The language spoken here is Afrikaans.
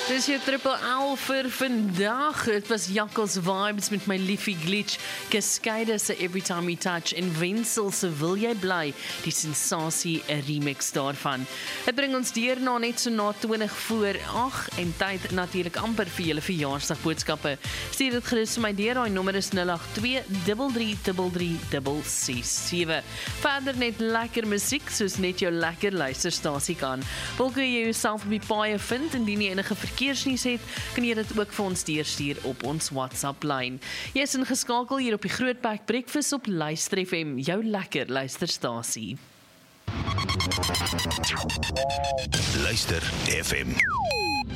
Dis jou triple L vir vandag. Het was Jakkals Vibes met my liefie Glitch, Cascada se Every Time We Touch en Wenzel se Wil Jy Bly, die sensasie 'n remix daarvan. Dit bring ons deur na net so na 20 voor 8 en tyd natuurlik amper vir julle verjaarsdagboodskappe. Stuur dit gerus vir my deur, daai nommer is 082 333367. Verder net lekker musiek, soos net jou lekker luisterstasie kan. Wil jy jouself op die paaie vind indien jy enige verkeersnuus het, kan jy dit ook vir ons deurstuur op ons WhatsApp-lyn. Jy is ingeskakel hier op die Grootbek Breakfast op Luister FM, jou lekker luisterstasie. Luister FM.